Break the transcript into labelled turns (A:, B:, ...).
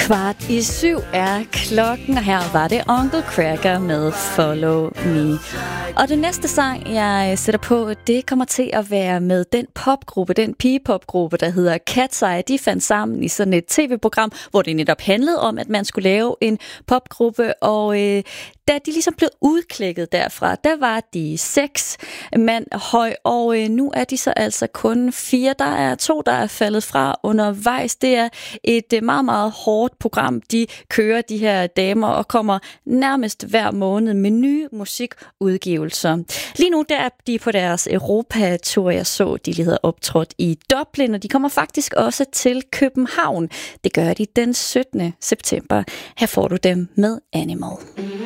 A: 6:15 er klokken, og her var det Uncle Cracker med Follow Me. Og den næste sang, jeg sætter på, det kommer til at være med den popgruppe, den pigepopgruppe, der hedder Cat's Eye. De fandt sammen i sådan et tv-program, hvor det netop handlede om, at man skulle lave en popgruppe, og da de ligesom blev udklækket derfra, der var de 6 mand høj, og nu er de så altså kun 4. Der er 2, der er faldet fra undervejs. Det er et meget, meget hårdt program. De kører, de her damer, og kommer nærmest hver måned med nye musikudgivelser. Lige nu der er de på deres Europa-tur. Jeg så, de lige havde optrådt i Dublin, og de kommer faktisk også til København. Det gør de den 17. september. Her får du dem med Animal.